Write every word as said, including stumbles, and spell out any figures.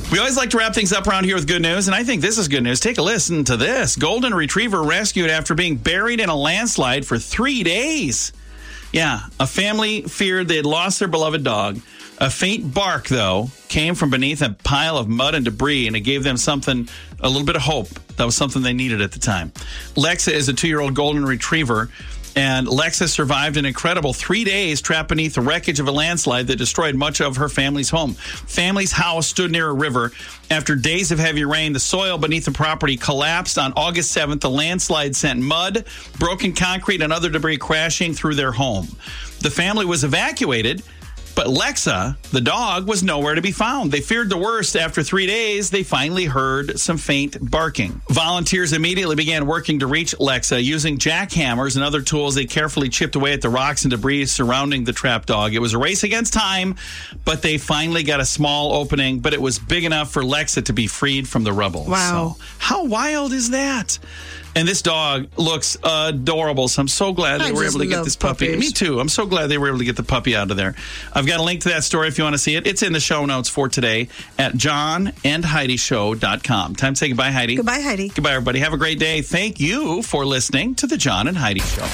We always like to wrap things up around here with good news, and I think this is good news. Take a listen to this. Golden retriever rescued after being buried in a landslide for three days. Yeah, a family feared they had lost their beloved dog. A faint bark, though, came from beneath a pile of mud and debris, and it gave them something, a little bit of hope. That was something they needed at the time. Lexa is a two-year-old golden retriever, and Lexa survived an incredible three days trapped beneath the wreckage of a landslide that destroyed much of her family's home. Family's house stood near a river. After days of heavy rain, the soil beneath the property collapsed on August seventh. The landslide sent mud, broken concrete, and other debris crashing through their home. The family was evacuated, but Lexa, the dog, was nowhere to be found. They feared the worst. After three days, they finally heard some faint barking. Volunteers immediately began working to reach Lexa. Using jackhammers and other tools, they carefully chipped away at the rocks and debris surrounding the trapped dog. It was a race against time, but they finally got a small opening, but it was big enough for Lexa to be freed from the rubble. Wow. So, how wild is that? And this dog looks adorable, so I'm so glad they I were just able to get love this puppy. puppies. Me too. I'm so glad they were able to get the puppy out of there. I've got a link to that story if you want to see it. It's in the show notes for today at john and heidi show dot com. Time to say goodbye, Heidi. Goodbye, Heidi. Goodbye, everybody. Have a great day. Thank you for listening to the John and Heidi Show.